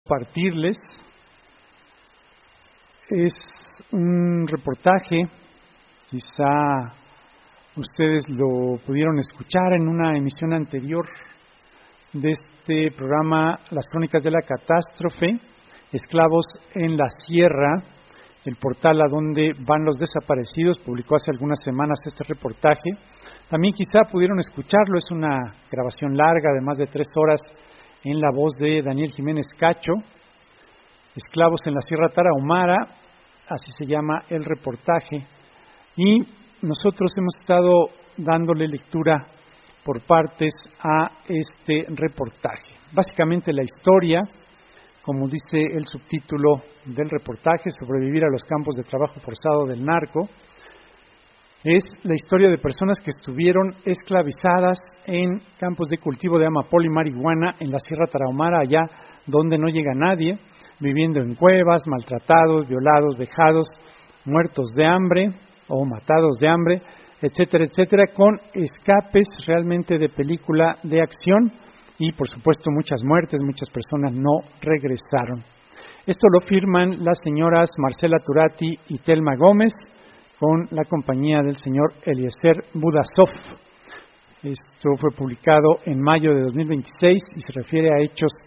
compartirles es un reportaje, quizá ustedes lo pudieron escuchar en una emisión anterior de este programa, Las Crónicas de la Catástrofe, Esclavos en la Sierra, el portal a donde van los desaparecidos, publicó hace algunas semanas este reportaje. También quizá pudieron escucharlo, es una grabación larga de más de 3 horas en la voz de Daniel Jiménez Cacho, Esclavos en la Sierra Tarahumara, así se llama el reportaje, y nosotros hemos estado dándole lectura por partes a este reportaje. Básicamente la historia, como dice el subtítulo del reportaje, Sobrevivir a los campos de trabajo forzado del narco, es la historia de personas que estuvieron esclavizadas en campos de cultivo de amapola y marihuana en la Sierra Tarahumara, allá donde no llega nadie, viviendo en cuevas, maltratados, violados, vejados, muertos de hambre o matados de hambre, etcétera, etcétera, con escapes realmente de película de acción y, por supuesto, muchas muertes, muchas personas no regresaron. Esto lo firman las señoras Marcela Turati y Telma Gómez, con la compañía del señor Eliezer Budasov. Esto fue publicado en mayo de 2026 y se refiere a hechos